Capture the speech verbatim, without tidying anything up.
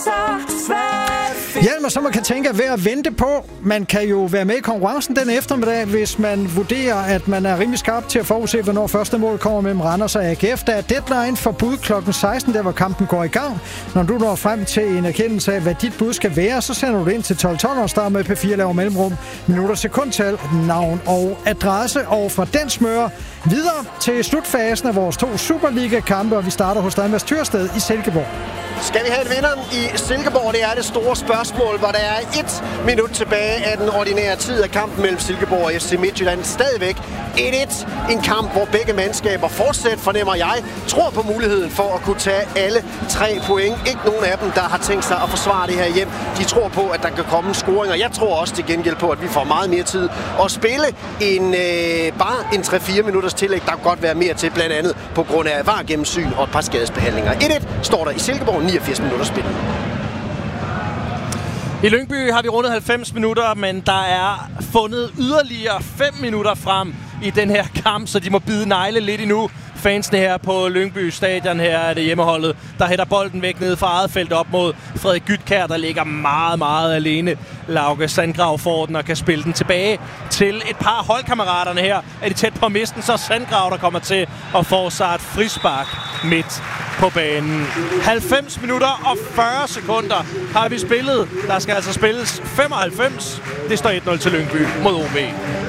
Hjelm, så man kan tænke at være at vente på. Man kan jo være med i konkurrencen den eftermiddag, hvis man vurderer, at man er rimelig skarp til at forudse, hvornår første mål kommer mellem Randers og A G F. Der er deadline for bud klokken seksten, der hvor kampen går i gang. Når du når frem til en erkendelse af, hvad dit bud skal være, så sender du det ind til tolv tolv og starter med P fire laver mellemrum, minutter, sekundtal, navn og adresse. Og fra den smører videre til slutfasen af vores to Superliga-kampe, og vi starter hos Danmarks Tyrsted i Silkeborg. Skal vi have en vinder i Silkeborg? Det er det store spørgsmål, hvor der er et minut tilbage af den ordinære tid af kampen mellem Silkeborg og F C Midtjylland. Stadigvæk et et. En kamp, hvor begge mandskaber fortsat, fornemmer jeg, tror på muligheden for at kunne tage alle tre point. Ikke nogen af dem, der har tænkt sig at forsvare det her hjem. De tror på, at der kan komme en scoring, og jeg tror også til gengæld på, at vi får meget mere tid at spille end øh, bare en tre fire minutters tillæg. Der kan godt være mere til, blandt andet på grund af V A R-gennemsyn og et par skadesbehandlinger. et et står der i Silkeborg, niogfirs minutter spil. I Lyngby har vi rundet halvfems minutter, men der er fundet yderligere fem minutter frem i den her kamp, så de må bide negle lidt endnu. Fansene her på Lyngby Stadion, her er det hjemmeholdet, der hætter bolden væk ned fra eget felt op mod Frederik Gytkjær, der ligger meget, meget alene. Lauke Sandgrav får den og kan spille den tilbage til et par holdkammeraterne her. Er de tæt på misten, så Sandgrav, der kommer til at få sig et frispark midt på banen. halvfems minutter og fyrre sekunder har vi spillet. Der skal altså spilles femoghalvfems. Det står et nul til Lyngby mod O B.